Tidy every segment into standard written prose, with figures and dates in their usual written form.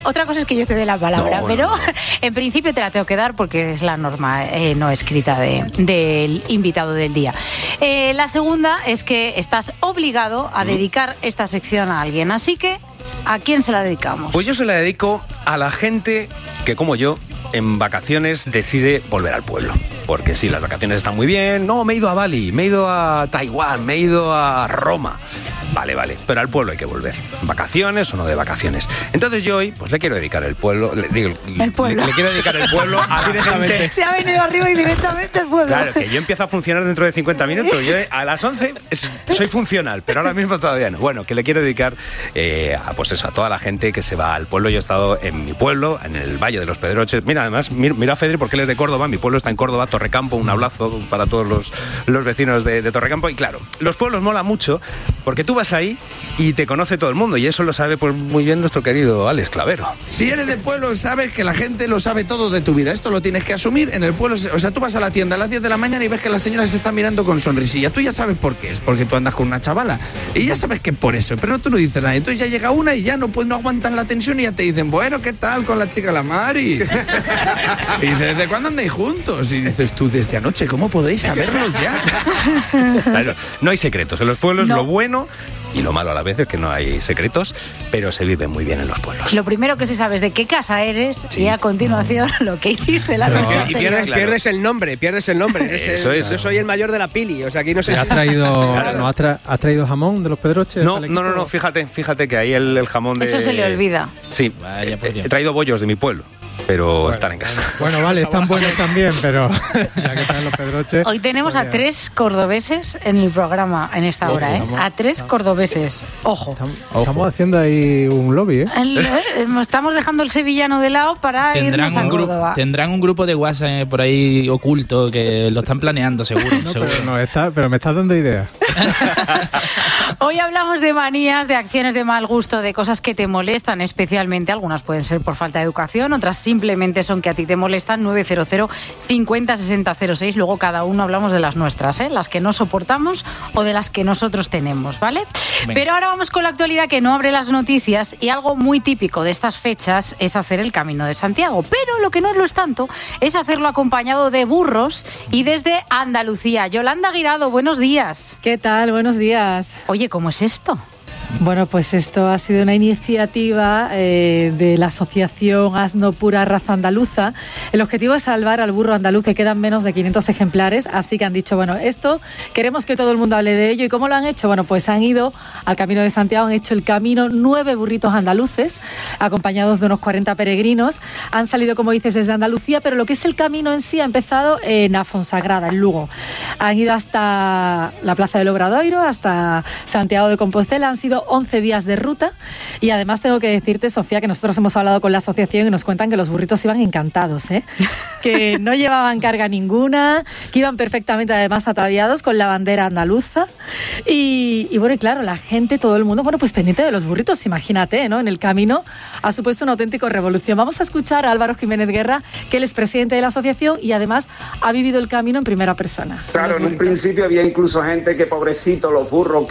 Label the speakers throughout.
Speaker 1: Otra cosa es que yo te dé la palabra, pero en principio te la tengo que dar porque es la norma no escrita del invitado del día. La segunda es que estás obligado a dedicar esta sección a alguien, así que ¿a quién se la dedicamos?
Speaker 2: Pues yo se la dedico a la gente que, como yo, en vacaciones decide volver al pueblo. Porque sí, las vacaciones están muy bien. No, me he ido a Bali, me he ido a Taiwán, me he ido a Roma. Vale, pero al pueblo hay que volver. ¿Vacaciones o no de vacaciones? Entonces yo hoy, pues le quiero dedicar el pueblo. Le quiero dedicar el pueblo a directamente.
Speaker 1: Se ha venido arriba y directamente el pueblo.
Speaker 2: Claro, que yo empiezo a funcionar dentro de 50 minutos. Yo a las 11 soy funcional, pero ahora mismo todavía no. Bueno, que le quiero dedicar a toda la gente que se va al pueblo. Yo he estado en mi pueblo, en el Valle de los Pedroches. Mira, además, mira a Fedri porque él es de Córdoba. Mi pueblo está en Córdoba, Torrecampo. Un abrazo para todos los vecinos de Torrecampo. Y claro, los pueblos mola mucho porque tú vas ahí y te conoce todo el mundo, y eso lo sabe pues muy bien nuestro querido Alex Clavero.
Speaker 3: Si eres de pueblo, sabes que la gente lo sabe todo de tu vida. Esto lo tienes que asumir en el pueblo. O sea, tú vas a la tienda a las 10 de la mañana y ves que las señoras se están mirando con sonrisilla. Tú ya sabes por qué es, porque tú andas con una chavala y ya sabes que es por eso, pero tú no dices nada. Entonces ya llega una y ya no aguantan la tensión y ya te dicen, bueno, ¿qué tal con la chica la Mari? Y dices, ¿desde cuándo andáis juntos? Y dices tú, desde anoche, ¿cómo podéis saberlo ya?
Speaker 2: Claro, no hay secretos en los pueblos, no. Lo bueno y lo malo a la vez es que no hay secretos, pero se vive muy bien en los pueblos.
Speaker 1: Lo primero que se sabe es de qué casa eres, sí. Y a continuación lo que hiciste la noche anterior.
Speaker 4: Y pierdes el nombre.
Speaker 2: Eso es.
Speaker 4: Yo soy el mayor de la pili, o sea, aquí no sé.
Speaker 5: ¿Has traído jamón de los Pedroches?
Speaker 2: No, fíjate que ahí el jamón de...
Speaker 1: Eso se le olvida.
Speaker 2: Sí, he traído bollos de mi pueblo, pero están en casa.
Speaker 5: Bueno, vale, están buenos también, pero ya que están en los Pedroches...
Speaker 1: Hoy tenemos a 3 cordobeses en el programa en esta hora, ¿eh? A 3 cordobeses. Ojo.
Speaker 5: Estamos haciendo ahí un lobby, ¿eh?
Speaker 1: Estamos dejando el sevillano de lado para irnos a Córdoba.
Speaker 6: Tendrán un grupo de WhatsApp por ahí oculto que lo están planeando, seguro.
Speaker 5: Pero me estás dando ideas.
Speaker 1: Hoy hablamos de manías, de acciones de mal gusto, de cosas que te molestan especialmente. Algunas pueden ser por falta de educación, otras simplemente son que a ti te molestan. 900 50 60 06. Luego cada uno hablamos de las nuestras, ¿eh? Las que no soportamos o de las que nosotros tenemos, ¿vale? Venga. Pero ahora vamos con la actualidad que no abre las noticias, y algo muy típico de estas fechas es hacer el Camino de Santiago. Pero lo que no lo es tanto es hacerlo acompañado de burros y desde Andalucía. Yolanda Guirado, buenos días.
Speaker 7: ¿Qué tal? Buenos días.
Speaker 1: Oye, ¿cómo es esto?
Speaker 7: Bueno, pues esto ha sido una iniciativa de la asociación Asno Pura Raza Andaluza. El objetivo es salvar al burro andaluz, que quedan menos de 500 ejemplares, así que han dicho, bueno, esto queremos que todo el mundo hable de ello. ¿Y cómo lo han hecho? Bueno, pues han ido al Camino de Santiago, han hecho el camino 9 burritos andaluces, acompañados de unos 40 peregrinos. Han salido, como dices, desde Andalucía, pero lo que es el camino en sí ha empezado en Afonsagrada, en Lugo. Han ido hasta la Plaza del Obradoiro, hasta Santiago de Compostela. Han sido 11 días de ruta, y además tengo que decirte, Sofía, que nosotros hemos hablado con la asociación y nos cuentan que los burritos iban encantados, ¿eh? Que no llevaban carga ninguna, que iban perfectamente además ataviados con la bandera andaluza, y bueno, y claro, la gente, todo el mundo, bueno, pues pendiente de los burritos, imagínate, ¿no? En el camino ha supuesto una auténtica revolución. Vamos a escuchar a Álvaro Jiménez Guerra, que él es presidente de la asociación y además ha vivido el camino en primera persona.
Speaker 8: Claro, en un principio había incluso gente que, pobrecito, los burros,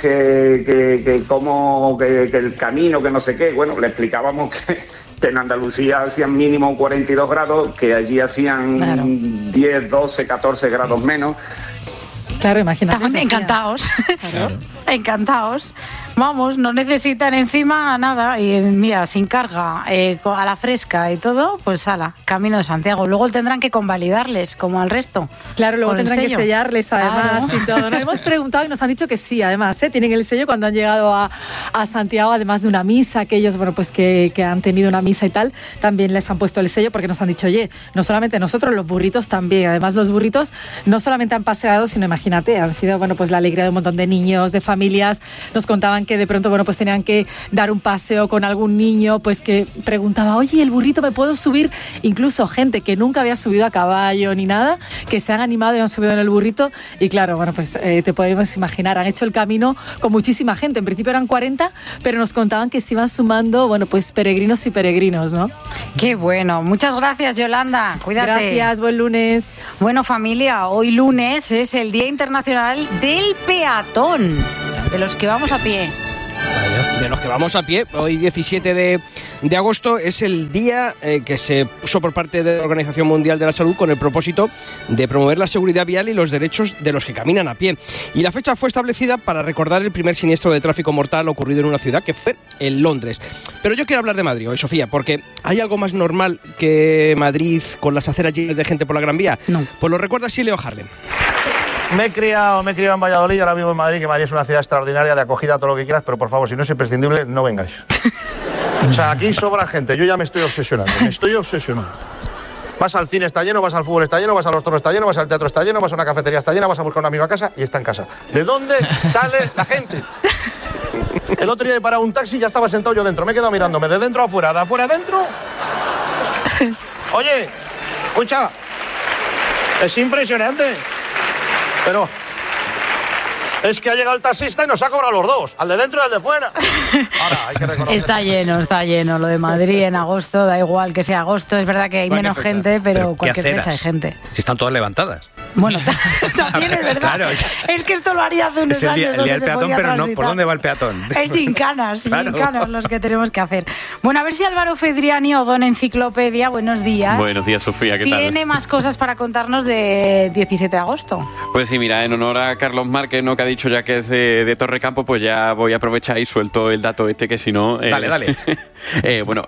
Speaker 8: que como que el camino, que no sé qué. Bueno, le explicábamos que en Andalucía hacían mínimo 42 grados, que allí hacían 10, 12, 14 grados menos.
Speaker 7: Claro, imagínate.
Speaker 1: Estaban encantados. Claro. Encantados. Vamos, no necesitan encima nada. Y mira, sin carga, a la fresca y todo, pues ala, Camino de Santiago. Luego tendrán que convalidarles, como al resto.
Speaker 7: Claro, luego tendrán que sellarles además, claro. Y todo. Nos hemos preguntado y nos han dicho que sí, además, tienen el sello cuando han llegado a Santiago, además de una misa, que ellos, bueno, pues que han tenido una misa y tal, también les han puesto el sello, porque nos han dicho, oye, no solamente nosotros, los burritos también. Además, los burritos no solamente han paseado, sino imagínate, han sido, bueno, pues la alegría de un montón de niños, de familias. Nos contaban que de pronto, bueno, pues tenían que dar un paseo con algún niño, pues que preguntaba, oye, ¿el burrito me puedo subir? Incluso gente que nunca había subido a caballo ni nada, que se han animado y han subido en el burrito. Y claro, bueno, pues te podemos imaginar, han hecho el camino con muchísima gente. En principio eran 40, pero nos contaban que se iban sumando, bueno, pues peregrinos y peregrinos, ¿no?
Speaker 1: Qué bueno. Muchas gracias, Yolanda. Cuídate.
Speaker 7: Gracias, buen lunes.
Speaker 1: Bueno, familia, hoy lunes es el Día Internacional del Peatón, de los que vamos a pie.
Speaker 5: Vaya.
Speaker 4: de los que vamos a pie. Hoy 17 de agosto es el día que se puso por parte de la Organización Mundial de la Salud con el propósito de promover la seguridad vial y los derechos de los que caminan a pie. Y la fecha fue establecida para recordar el primer siniestro de tráfico mortal ocurrido en una ciudad, que fue en Londres. Pero yo quiero hablar de Madrid hoy, Sofía, porque ¿hay algo más normal que Madrid con las aceras llenas de gente por la Gran Vía?
Speaker 1: No.
Speaker 4: Pues lo recuerda así Leo Harlem.
Speaker 9: Me he criado en Valladolid y ahora vivo en Madrid, que Madrid es una ciudad extraordinaria, de acogida, todo lo que quieras, pero por favor, si no es imprescindible, no vengáis. O sea, aquí sobra gente, yo ya me estoy obsesionando. Vas al cine, está lleno, vas al fútbol, está lleno, vas a los toros, está lleno, vas al teatro, está lleno, vas a una cafetería, está llena, vas a buscar a un amigo a casa y está en casa. ¿De dónde sale la gente? El otro día he parado un taxi y ya estaba sentado yo dentro, me he quedado mirándome de dentro a afuera, de afuera a dentro. Oye, escucha, es impresionante. Pero es que ha llegado el taxista y nos ha cobrado los dos, al de dentro y al de fuera. Ahora, hay que reconocer.
Speaker 1: Está lleno. Lo de Madrid en agosto, da igual que sea agosto. Es verdad que hay menos gente, pero cualquier fecha hay gente.
Speaker 2: Si están todas levantadas.
Speaker 1: Bueno, también es verdad.
Speaker 2: Claro.
Speaker 1: Es que esto lo haría hace unos años.
Speaker 2: El día del peatón, pero no, ¿por dónde va el peatón?
Speaker 1: Es gincanas los que tenemos que hacer. Bueno, a ver si Álvaro Fedriani o Don Enciclopedia, buenos días.
Speaker 10: Buenos días, Sofía, ¿qué tal?
Speaker 1: Tiene más cosas para contarnos de 17 de agosto.
Speaker 10: Pues sí, mira, en honor a Carlos Márquez, ¿no?, que ha dicho ya que es de Torrecampo, pues ya voy a aprovechar y suelto el dato que si no...
Speaker 2: Dale.
Speaker 10: Bueno,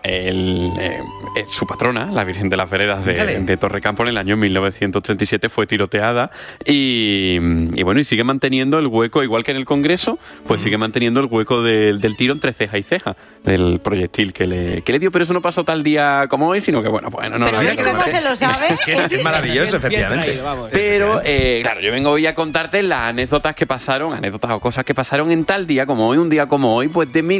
Speaker 10: su patrona, la Virgen de las Veredas de Torrecampo, en el año 1937 fue tiroteada y bueno, y sigue manteniendo el hueco, igual que en el Congreso, pues sigue manteniendo el hueco del tiro entre ceja y ceja, del proyectil que le dio, pero eso no pasó tal día como hoy, sino que bueno, no.
Speaker 1: Pero ¿ves cómo se lo sabe?
Speaker 2: Es que es maravilloso, efectivamente.
Speaker 10: Pero, claro, yo vengo hoy a contarte las anécdotas o cosas que pasaron en tal día como hoy, un día como hoy, pues de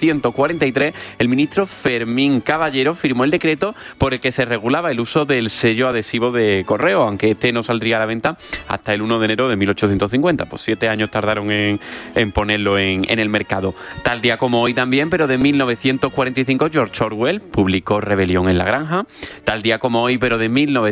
Speaker 10: 1843, el ministro Fermín Caballero firmó el decreto por el que se regulaba el uso del sello adhesivo de correo, aunque este no saldría a la venta hasta el 1 de enero de 1850. Pues 7 años tardaron en ponerlo en el mercado. Tal día como hoy también, pero de 1945, George Orwell publicó Rebelión en la Granja. Tal día como hoy, pero de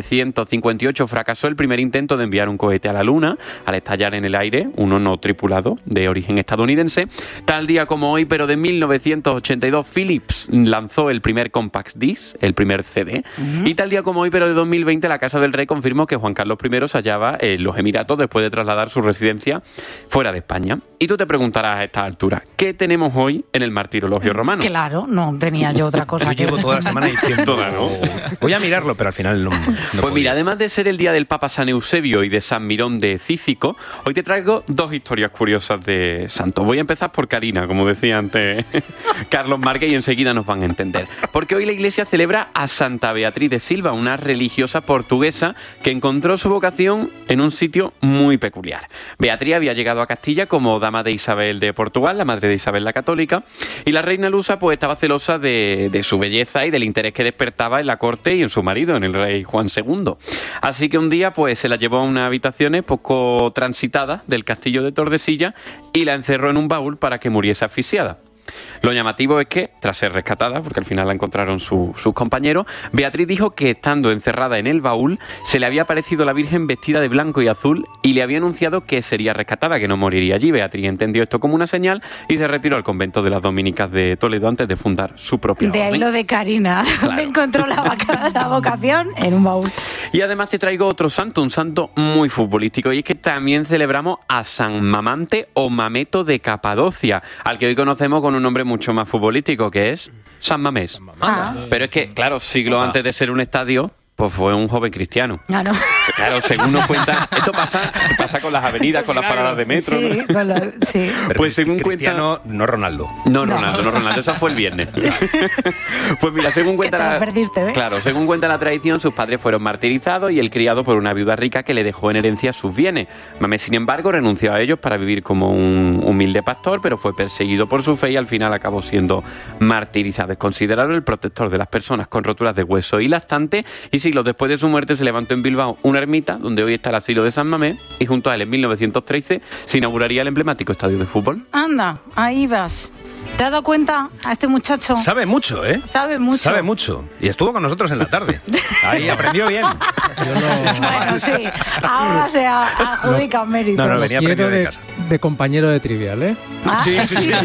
Speaker 10: 1958, fracasó el primer intento de enviar un cohete a la Luna, al estallar en el aire, uno no tripulado, de origen estadounidense. Tal día como hoy, pero de 1982, Philips lanzó el primer compact disc, el primer CD. Y tal día como hoy, pero de 2020, la Casa del Rey confirmó que Juan Carlos I se hallaba en los Emiratos después de trasladar su residencia fuera de España. Y tú te preguntarás a esta altura, ¿qué tenemos hoy en el martirologio romano?
Speaker 1: Claro, no tenía yo otra cosa.
Speaker 2: Yo llevo toda la semana diciendo... Voy a mirarlo, pero al final no
Speaker 10: pues mira, además de ser el día del Papa San Eusebio y de San Mirón de Cícico, hoy te traigo dos historias curiosas de santos. Voy a empezar por Karina, como decía antes Carlos Márquez, y enseguida nos van a entender. Porque hoy la Iglesia celebra a Santa Beatriz de Silva, una religiosa portuguesa que encontró su vocación en un sitio muy peculiar. Beatriz había llegado a Castilla como dama de Isabel de Portugal, la madre de Isabel la Católica, y la reina lusa pues estaba celosa de su belleza y del interés que despertaba en la corte y en su marido, en el rey Juan II. Así que un día pues se la llevó a unas habitaciones poco transitadas del castillo de Tordesillas y la encerró en un baúl para que muriese asfixiada. Lo llamativo es que, tras ser rescatada, porque al final la encontraron sus compañeros, Beatriz dijo que estando encerrada en el baúl se le había aparecido la Virgen vestida de blanco y azul y le había anunciado que sería rescatada, que no moriría allí. Beatriz entendió esto como una señal y se retiró al convento de las Dominicas de Toledo antes de fundar su propia orden.
Speaker 1: De ahí lo de Karina, donde encontró la vocación en un baúl.
Speaker 10: Y además te traigo otro santo, un santo muy futbolístico, y es que también celebramos a San Mamante o Mameto de Capadocia, al que hoy conocemos con un nombre mucho más futbolístico, que es San Mamés. Pero es que, claro, siglos antes de ser un estadio, pues fue un joven cristiano.
Speaker 1: Claro.
Speaker 10: Claro, según nos cuentan, esto pasa con las avenidas, con las paradas de metro.
Speaker 1: Sí,
Speaker 10: ¿no?
Speaker 1: Sí.
Speaker 10: Pues según
Speaker 2: Cristiano,
Speaker 10: cuenta...
Speaker 2: no Ronaldo.
Speaker 10: No Ronaldo, eso fue el viernes. Pues mira, según cuenta Claro, según cuenta la tradición, sus padres fueron martirizados y él criado por una viuda rica que le dejó en herencia sus bienes. Mamés, sin embargo, renunció a ellos para vivir como un humilde pastor, pero fue perseguido por su fe y al final acabó siendo martirizado. Es considerado el protector de las personas con roturas de hueso y lactante, y siglos después de su muerte se levantó en Bilbao una ermita donde hoy está el asilo de San Mamés, y junto a él en 1913 se inauguraría el emblemático estadio de fútbol.
Speaker 1: Anda, ahí vas. ¿Te has dado cuenta a este muchacho?
Speaker 2: Sabe mucho, ¿eh?
Speaker 1: Sabe mucho.
Speaker 2: Sabe mucho. Y estuvo con nosotros en la tarde. Ahí aprendió bien.
Speaker 1: Bueno, sí, ahora se adjudica mérito.
Speaker 2: No, venía aprendido de casa.
Speaker 5: De compañero de Trivial, ¿eh?
Speaker 1: Ah,
Speaker 2: Sí.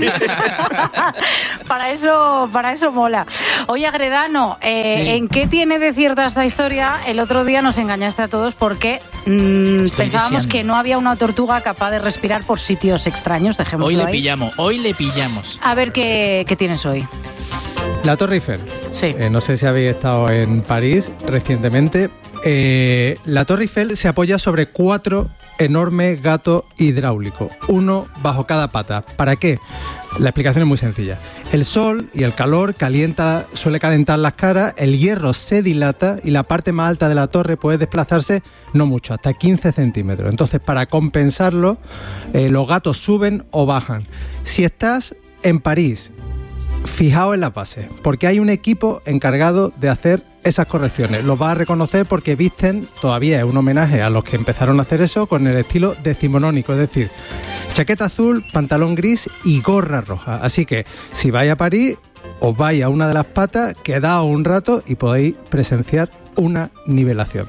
Speaker 1: para eso mola. Oye, Agredano, ¿en qué tiene de cierta esta historia? El otro día nos engañaste a todos porque pensábamos que no había una tortuga capaz de respirar por sitios extraños. Dejémoslo
Speaker 6: Hoy le
Speaker 1: ahí.
Speaker 6: pillamos.
Speaker 1: A ver qué tienes hoy.
Speaker 5: La Torre Eiffel.
Speaker 1: Sí.
Speaker 5: No sé si habéis estado en París recientemente. La Torre Eiffel se apoya sobre 4 enormes gatos hidráulicos, uno bajo cada pata. ¿Para qué? La explicación es muy sencilla. El sol y el calor suele calentar las caras, el hierro se dilata y la parte más alta de la torre puede desplazarse no mucho, hasta 15 centímetros. Entonces, para compensarlo, los gatos suben o bajan. Si estás en París, fijaos en la base, porque hay un equipo encargado de hacer esas correcciones. Los vas a reconocer porque visten, todavía es un homenaje a los que empezaron a hacer eso, con el estilo decimonónico, es decir, chaqueta azul, pantalón gris y gorra roja. Así que si vais a París, os vais a una de las patas, quedaos un rato y podéis presenciar una nivelación.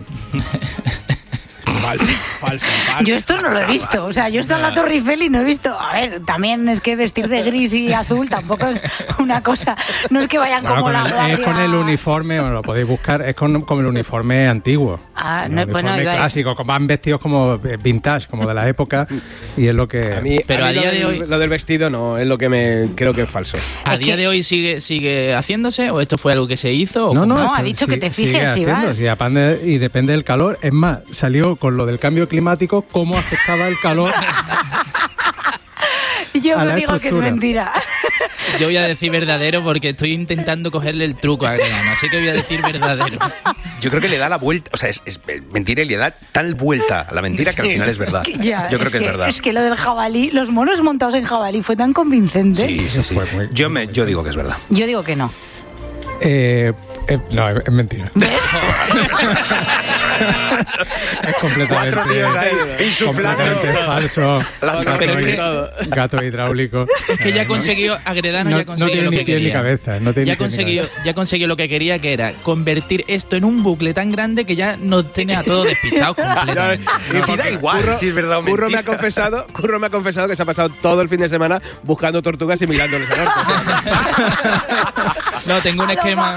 Speaker 6: Falso.
Speaker 1: Yo esto no lo he visto, o sea, yo he estado en la Torre Eiffel y no he visto, a ver, también es que vestir de gris y azul tampoco es una cosa, no es que vayan como la guardia.
Speaker 5: Es con el uniforme, lo podéis buscar, es con el uniforme antiguo.
Speaker 1: Ah,
Speaker 5: no, bueno, clásico, van vestidos como vintage, como de la época, y es lo que...
Speaker 4: Pero a día de hoy lo del vestido no, es lo que creo que es falso.
Speaker 6: ¿A día de hoy sigue haciéndose o esto fue algo que se hizo?
Speaker 1: No, ha dicho que te fijes si vas.
Speaker 5: Y depende del calor. Es más, salió con lo del cambio climático, cómo afectaba el calor.
Speaker 1: Yo me digo que es mentira.
Speaker 6: Yo voy a decir verdadero porque estoy intentando cogerle el truco a Agredano, así que voy a decir verdadero.
Speaker 2: Yo creo que le da la vuelta, o sea, es mentira y le da tal vuelta a la mentira que al final es verdad. Yo creo que es verdad.
Speaker 1: Es que lo del jabalí, los monos montados en jabalí fue tan convincente.
Speaker 2: Sí. Yo digo que es verdad.
Speaker 1: Yo digo que no.
Speaker 5: No, es mentira.
Speaker 1: ¿Ves?
Speaker 5: Es completamente,
Speaker 2: 4 tíos ahí
Speaker 5: completamente falso. Gato hidráulico.
Speaker 6: Es que ya ha conseguido, Agredano ya consiguió lo que quería. Ya consiguió lo que quería, que era convertir esto en un bucle tan grande que ya nos tiene a todos despistados completamente.
Speaker 2: Si da igual, si es verdad o
Speaker 4: Curro
Speaker 2: mentira.
Speaker 4: Curro me ha confesado que se ha pasado todo el fin de semana buscando tortugas y mirándoles al orto.
Speaker 6: No, tengo un esquema.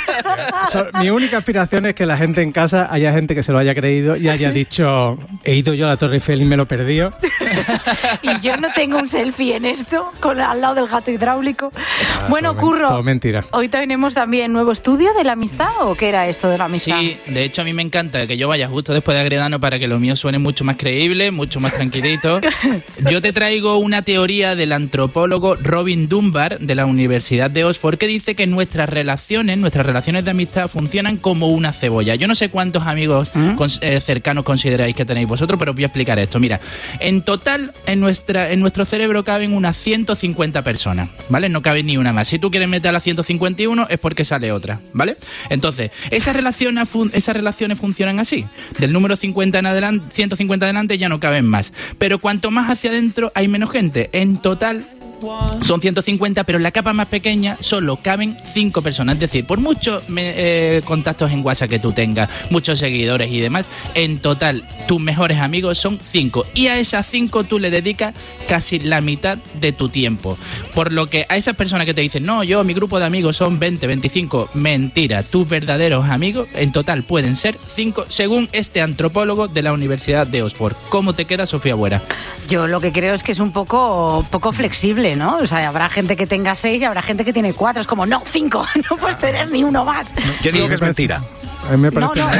Speaker 5: Mi única aspiración es que la gente en casa haya gente que se lo haya creído y haya dicho, he ido yo a la Torre Eiffel y me lo perdió.
Speaker 1: Y yo no tengo un selfie en esto, al lado del gato hidráulico. Bueno, Curro,
Speaker 5: todo mentira.
Speaker 1: Hoy tenemos también nuevo estudio de la amistad, ¿o qué era esto de la amistad?
Speaker 6: Sí, de hecho a mí me encanta que yo vaya justo después de Agredano para que lo mío suene mucho más creíble, mucho más tranquilito. Yo te traigo una teoría del antropólogo Robin Dunbar de la Universidad de Oxford que dice que nuestras relaciones de amistad funcionan como una cebolla. Yo no sé cuántos amigos cercanos consideráis que tenéis vosotros, pero os voy a explicar esto. Mira, en total en nuestro cerebro caben unas 150 personas, ¿vale? No cabe ni una más. Si tú quieres meter a la 151 es porque sale otra, ¿vale? Entonces, esas relaciones funcionan así. Del número 150 en adelante ya no caben más. Pero cuanto más hacia adentro hay menos gente. En total son 150, pero en la capa más pequeña solo caben 5 personas. Es decir, por muchos contactos en WhatsApp que tú tengas, muchos seguidores y demás, en total tus mejores amigos son 5. Y a esas 5 tú le dedicas casi la mitad de tu tiempo. Por lo que a esas personas que te dicen, no, mi grupo de amigos son 20, 25, mentira. Tus verdaderos amigos en total pueden ser 5, según este antropólogo de la Universidad de Oxford. ¿Cómo te queda, Sofía Buera?
Speaker 1: Yo lo que creo es que es un poco flexible, ¿no? O sea, habrá gente que tenga 6 y habrá gente que tiene 4. Es como, no, 5, no puedes tener ni uno más.
Speaker 2: Yo digo que es mentira.
Speaker 5: A mí me parece...
Speaker 1: No.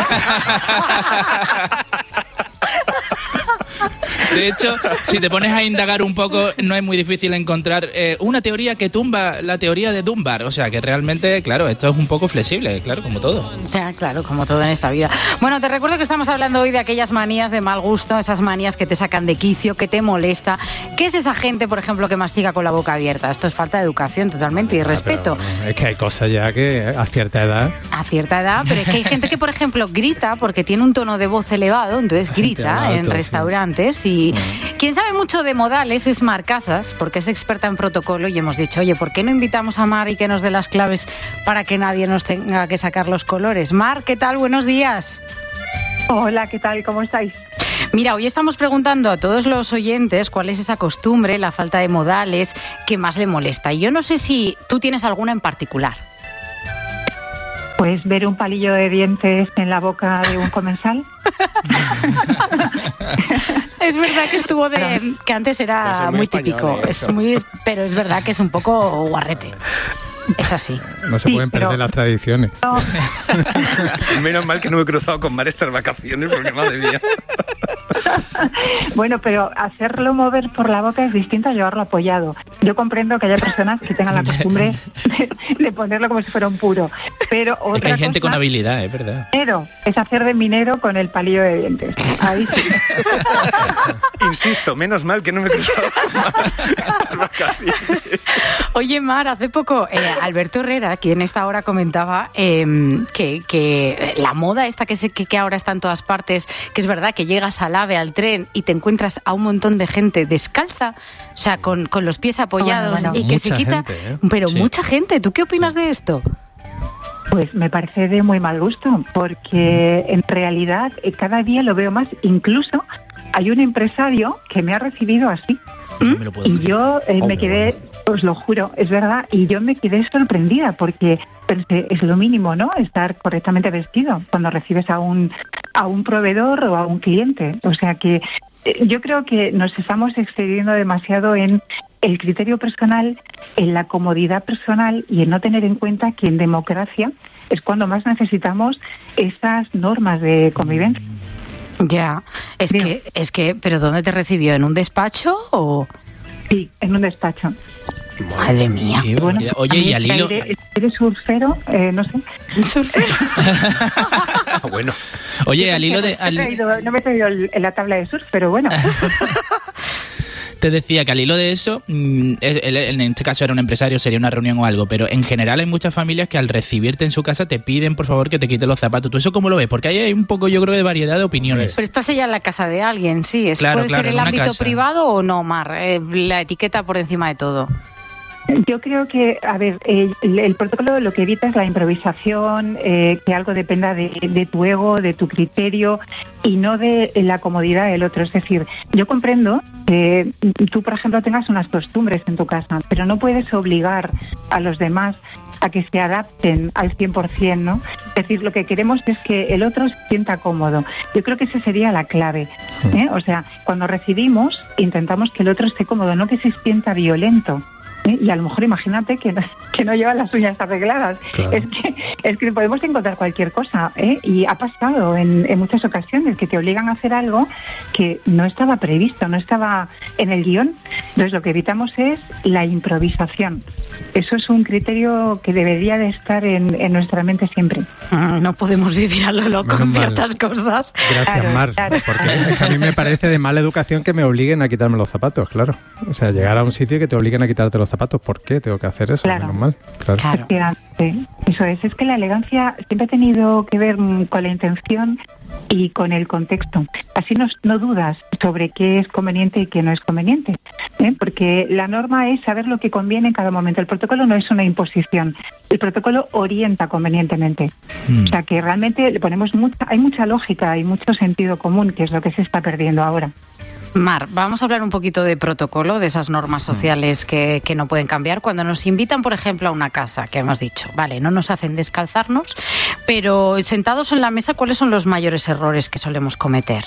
Speaker 6: De hecho, si te pones a indagar un poco, no es muy difícil encontrar una teoría que tumba la teoría de Dunbar. O sea, que realmente, claro, esto es un poco flexible, claro, como todo.
Speaker 1: Ya, claro, como todo en esta vida. Bueno, te recuerdo que estamos hablando hoy de aquellas manías de mal gusto, esas manías que te sacan de quicio, que te molesta. ¿Qué es esa gente, por ejemplo, que mastiga con la boca abierta? Esto es falta de educación totalmente y respeto.
Speaker 5: Pero es que hay cosas ya que a cierta edad...
Speaker 1: A cierta edad, pero es que hay gente que, por ejemplo, grita porque tiene un tono de voz elevado, entonces grita en restaurantes y quien sabe mucho de modales es Mar Casas, porque es experta en protocolo y hemos dicho, oye, ¿por qué no invitamos a Mar y que nos dé las claves para que nadie nos tenga que sacar los colores? Mar, ¿qué tal? Buenos días.
Speaker 11: Hola, ¿qué tal? ¿Cómo estáis?
Speaker 1: Mira, hoy estamos preguntando a todos los oyentes cuál es esa costumbre, la falta de modales que más le molesta. Y yo no sé si tú tienes alguna en particular.
Speaker 11: Pues ver un palillo de dientes en la boca de un comensal.
Speaker 1: Es verdad que estuvo que antes era muy típico, pero es verdad que es un poco guarrete. Es así.
Speaker 5: No se pueden perder las tradiciones.
Speaker 11: No.
Speaker 2: Menos mal que no me he cruzado con Mar estas vacaciones, porque madre mía.
Speaker 11: Bueno, pero hacerlo mover por la boca es distinto a llevarlo apoyado. Yo comprendo que haya personas que tengan la costumbre de ponerlo como si fuera un puro. Pero otra
Speaker 6: es que hay gente
Speaker 11: cosa,
Speaker 6: con habilidad, es verdad.
Speaker 11: Pero es hacer de minero con el palillo de dientes. Ahí sí.
Speaker 2: Insisto, menos mal que no me he cruzado con Mar estas vacaciones.
Speaker 1: Oye, Mar, hace poco Alberto Herrera, quien esta hora comentaba que la moda esta que ahora está en todas partes, que es verdad que llegas al AVE, al tren y te encuentras a un montón de gente descalza, o sea, con los pies apoyados y que se quita...
Speaker 5: Gente,
Speaker 1: Pero
Speaker 5: sí.
Speaker 1: mucha gente, ¿tú qué opinas de esto?
Speaker 11: Pues me parece de muy mal gusto, porque en realidad cada día lo veo más. Incluso hay un empresario que me ha recibido así.
Speaker 6: No me lo puedo
Speaker 11: Y
Speaker 6: creer.
Speaker 11: yo me quedé, os lo juro, es verdad, y yo me quedé sorprendida porque pensé, es lo mínimo, ¿no? Estar correctamente vestido cuando recibes a un proveedor o a un cliente. O sea que yo creo que nos estamos excediendo demasiado en el criterio personal, en la comodidad personal y en no tener en cuenta que en democracia es cuando más necesitamos esas normas de convivencia.
Speaker 1: Ya, es que, ¿pero dónde te recibió? ¿En un despacho o...?
Speaker 11: Sí, en un despacho.
Speaker 1: Madre mía.
Speaker 6: Qué barbaridad. Oye, y al hilo...
Speaker 11: ¿Eres surfero? No sé.
Speaker 1: ¿Surfero?
Speaker 2: Bueno.
Speaker 6: Oye, al hilo de...
Speaker 11: No me he traído la tabla de surf, pero bueno.
Speaker 6: Te decía que al hilo de eso, en este caso era un empresario, sería una reunión o algo, pero en general hay muchas familias que al recibirte en su casa te piden, por favor, que te quites los zapatos. ¿Tú eso cómo lo ves? Porque ahí hay un poco, yo creo, de variedad de opiniones.
Speaker 1: Pero estás ya en la casa de alguien, sí.
Speaker 6: Claro,
Speaker 1: ¿Puede ser
Speaker 6: en
Speaker 1: el
Speaker 6: una
Speaker 1: ámbito
Speaker 6: casa.
Speaker 1: privado o no, Mar? La etiqueta por encima de todo.
Speaker 11: Yo creo que, a ver, el protocolo lo que evita es la improvisación, que algo dependa de tu ego, de tu criterio y no de la comodidad del otro. Es decir, yo comprendo que tú, por ejemplo, tengas unas costumbres en tu casa, pero no puedes obligar a los demás a que se adapten al 100%, ¿no? Es decir, lo que queremos es que el otro se sienta cómodo. Yo creo que esa sería la clave, ¿eh? O sea, cuando recibimos, intentamos que el otro esté cómodo, no que se sienta violento. Y a lo mejor imagínate que no lleva las uñas arregladas.
Speaker 5: Claro.
Speaker 11: Es que podemos encontrar cualquier cosa, ¿eh? Y ha pasado en muchas ocasiones que te obligan a hacer algo que no estaba previsto, no estaba en el guión. Entonces lo que evitamos es la improvisación. Eso es un criterio que debería de estar en nuestra mente siempre.
Speaker 1: No podemos vivir a lo loco en ciertas cosas.
Speaker 5: Gracias,
Speaker 11: Claro,
Speaker 5: Mar.
Speaker 11: claro.
Speaker 5: Porque es que a mí me parece de mala educación que me obliguen a quitarme los zapatos, claro. O sea, llegar a un sitio y que te obliguen a quitarte los zapatos. ¿Por qué tengo que hacer eso?
Speaker 11: Claro.
Speaker 5: Menos mal. Claro.
Speaker 11: Efectivamente. Eso es que la elegancia siempre ha tenido que ver con la intención y con el contexto. Así no dudas sobre qué es conveniente y qué no es conveniente, ¿eh? Porque la norma es saber lo que conviene en cada momento. El protocolo no es una imposición. El protocolo orienta convenientemente. O sea que realmente le ponemos hay mucha lógica y mucho sentido común, que es lo que se está perdiendo ahora.
Speaker 1: Mar, vamos a hablar un poquito de protocolo, de esas normas sociales que no pueden cambiar. Cuando nos invitan, por ejemplo, a una casa, que hemos dicho, vale, no nos hacen descalzarnos, pero sentados en la mesa, ¿cuáles son los mayores errores que solemos cometer?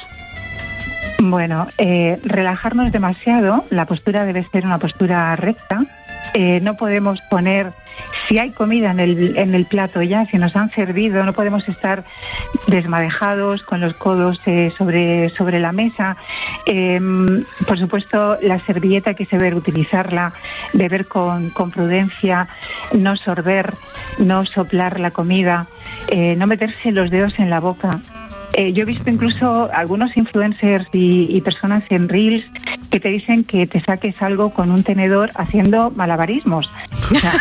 Speaker 11: Bueno, relajarnos demasiado, la postura debe ser una postura recta. No podemos poner, si hay comida en el plato ya, si nos han servido, no podemos estar desmadejados con los codos sobre la mesa. Por supuesto, la servilleta hay que saber utilizarla, beber con prudencia, no sorber, no soplar la comida, no meterse los dedos en la boca. Yo he visto incluso algunos influencers y personas en Reels que te dicen que te saques algo con un tenedor haciendo malabarismos. O sea,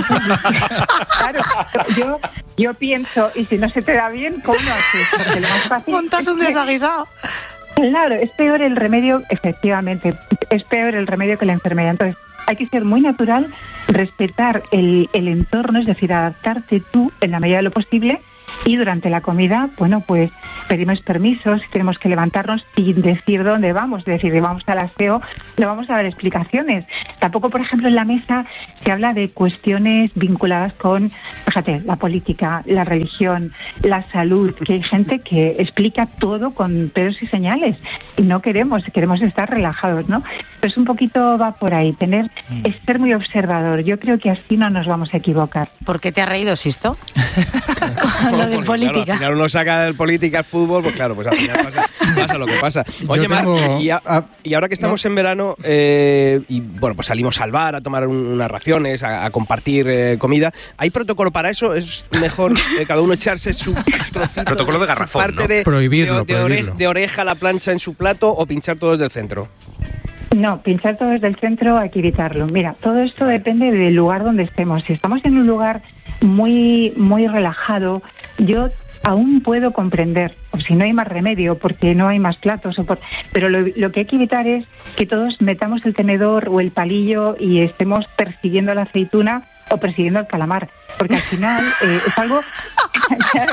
Speaker 11: claro, yo pienso, y si no se te da bien, ¿cómo lo haces? Porque lo más fácil
Speaker 1: Montas un desaguisado.
Speaker 11: Claro, es peor el remedio, efectivamente, es peor el remedio que la enfermedad. Entonces, hay que ser muy natural, respetar el entorno, es decir, adaptarte tú en la medida de lo posible Y durante la comida, bueno, pues pedimos permisos, tenemos que levantarnos sin decir dónde vamos, es decir, vamos al aseo, no vamos a dar explicaciones. Tampoco, por ejemplo, en la mesa se habla de cuestiones vinculadas con, fíjate, la política, la religión, la salud, que hay gente que explica todo con pelos y señales y no queremos estar relajados, ¿no? Entonces un poquito va por ahí, es ser muy observador. Yo creo que así no nos vamos a equivocar.
Speaker 1: ¿Por qué te has reído, Sisto? Con lo de política.
Speaker 4: Claro, al final uno saca del política al fútbol, pues claro, pues al final pasa lo que pasa. Oye, Mar, y ahora que estamos en verano y bueno, pues salimos al bar a tomar unas raciones, a compartir comida, ¿hay protocolo para eso? ¿Es mejor cada uno echarse su trocito,
Speaker 2: protocolo de garrafón,
Speaker 4: parte
Speaker 2: ¿no?
Speaker 5: Prohibirlo.
Speaker 4: de oreja a la plancha en su plato o pinchar todo desde el centro?
Speaker 11: No, pinchar todo desde el centro hay que evitarlo. Mira, todo esto depende del lugar donde estemos. Si estamos en un lugar muy, muy relajado, yo aún puedo comprender, o si no hay más remedio, porque no hay más platos, pero lo que hay que evitar es que todos metamos el tenedor o el palillo y estemos persiguiendo la aceituna o persiguiendo el calamar, porque al final es algo... Claro.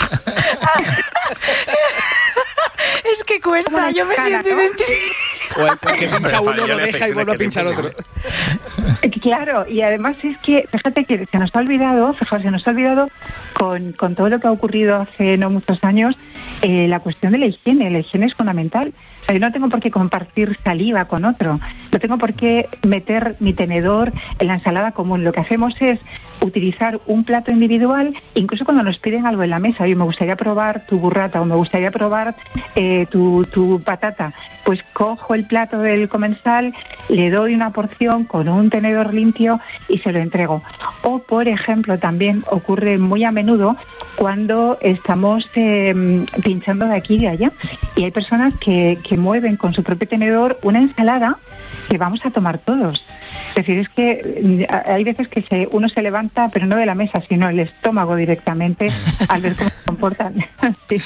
Speaker 1: Es que cuesta, yo me siento identificada.
Speaker 4: O el que pincha uno lo deja y vuelve a pinchar otro.
Speaker 11: Claro, y además es que, fíjate que se nos ha olvidado con todo lo que ha ocurrido hace no muchos años, la cuestión de la higiene. La higiene es fundamental. O sea, yo no tengo por qué compartir saliva con otro, no tengo por qué meter mi tenedor en la ensalada común. Lo que hacemos es utilizar un plato individual, incluso cuando nos piden algo en la mesa. Oye, me gustaría probar tu burrata o me gustaría probar tu patata. Pues cojo el plato del comensal, le doy una porción con un tenedor limpio y se lo entrego. O, por ejemplo, también ocurre muy a menudo cuando estamos pinchando de aquí y de allá. Y hay personas que mueven con su propio tenedor una ensalada que vamos a tomar todos. Es decir, es que hay veces que uno se levanta, pero no de la mesa, sino el estómago directamente, al ver cómo se comportan. Sí.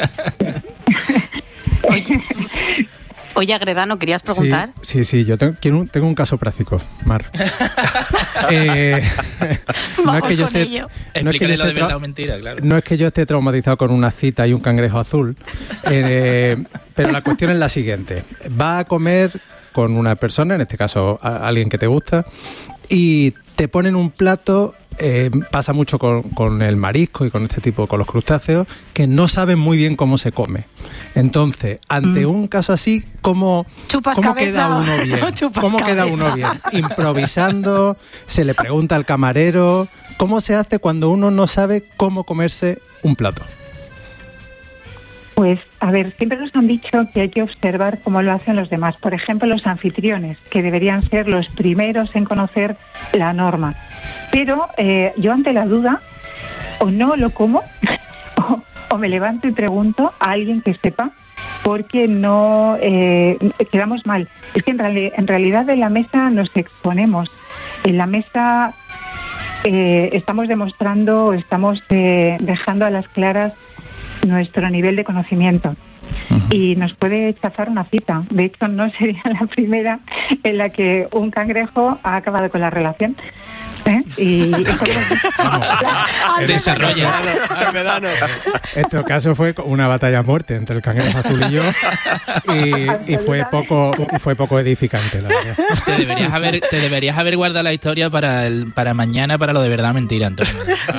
Speaker 1: Oye, Agredano, ¿querías preguntar?
Speaker 5: Sí, yo tengo un caso práctico, Mar.
Speaker 1: Vamos con ello.
Speaker 6: Explícale lo de verdad o mentira, claro.
Speaker 5: No es que yo esté traumatizado con una cita y un cangrejo azul, pero la cuestión es la siguiente. Va a comer con una persona, en este caso alguien que te gusta, y te ponen un plato, pasa mucho con el marisco y con este tipo, con los crustáceos, que no saben muy bien cómo se come. Entonces, ante un caso así, ¿cómo queda uno bien? ¿Cómo queda uno bien? Improvisando, se le pregunta al camarero, ¿cómo se hace cuando uno no sabe cómo comerse un plato?
Speaker 11: Pues, a ver, siempre nos han dicho que hay que observar cómo lo hacen los demás. Por ejemplo, los anfitriones, que deberían ser los primeros en conocer la norma. Pero yo, ante la duda, o no lo como, o me levanto y pregunto a alguien que sepa, porque no quedamos mal. Es que en realidad en la mesa nos exponemos. En la mesa estamos demostrando, estamos dejando a las claras nuestro nivel de conocimiento. Y nos puede chafar una cita. De hecho, no sería la primera en la que un cangrejo ha acabado con la relación. Y
Speaker 6: desarrolla.
Speaker 5: Este caso fue una batalla a muerte entre el cangrejo azul y yo, y fue poco edificante, la verdad.
Speaker 6: Te deberías haber guardado la historia para mañana, para lo de verdad mentira, Antonio.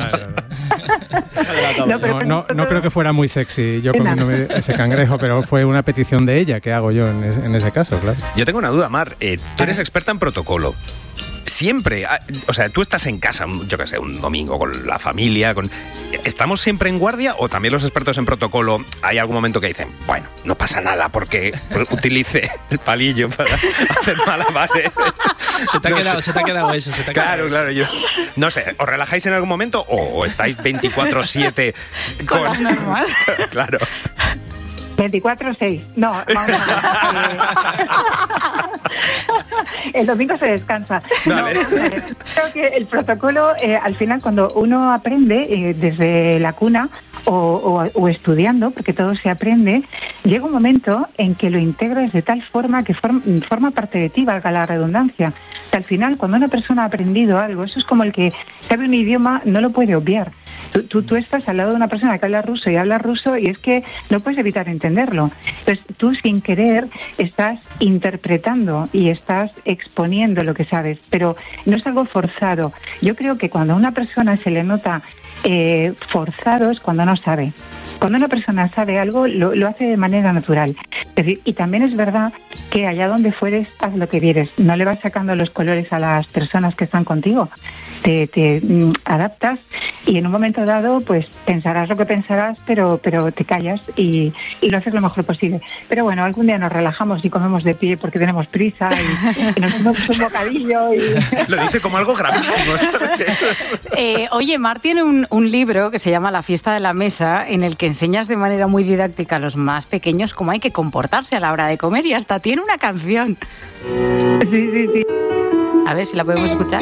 Speaker 5: No creo que fuera muy sexy yo comiéndome ese cangrejo, pero fue una petición de ella que hago yo en ese caso, claro.
Speaker 2: Yo tengo una duda, Mar. Tú eres experta en protocolo. Siempre, o sea, tú estás en casa, yo qué sé, un domingo con la familia, ¿estamos siempre en guardia o también los expertos en protocolo hay algún momento que dicen, bueno, no pasa nada porque utilice el palillo para hacer malabares?
Speaker 6: Se te ha quedado eso.
Speaker 2: Claro, yo no sé, ¿os relajáis en algún momento o estáis 24/7
Speaker 1: con las normas?
Speaker 2: Claro.
Speaker 11: 24/6. No, vamos el domingo se descansa.
Speaker 2: Vale.
Speaker 11: No, creo que el protocolo, al final, cuando uno aprende desde la cuna o estudiando, porque todo se aprende, llega un momento en que lo integras de tal forma que forma parte de ti, valga la redundancia. O sea, al final, cuando una persona ha aprendido algo, eso es como el que sabe un idioma, no lo puede obviar. Tú estás al lado de una persona que habla ruso y es que no puedes evitar entenderlo. Entonces, tú sin querer estás interpretando y estás exponiendo lo que sabes, pero no es algo forzado. Yo creo que cuando a una persona se le nota forzado es cuando no sabe. Cuando una persona sabe algo, lo hace de manera natural. Es decir, y también es verdad que allá donde fueres, haz lo que vieres. No le vas sacando los colores a las personas que están contigo. Te adaptas y en un momento dado, pues pensarás lo que pensarás, pero te callas y lo haces lo mejor posible. Pero bueno, algún día nos relajamos y comemos de pie porque tenemos prisa y nos tomamos un bocadillo.
Speaker 2: Lo dice como algo gravísimo, ¿sabes?
Speaker 1: Oye, Mar tiene un libro que se llama La fiesta de la mesa, en el que enseñas de manera muy didáctica a los más pequeños cómo hay que comportarse a la hora de comer y hasta tiene una canción.
Speaker 11: Sí.
Speaker 1: A ver si la podemos escuchar.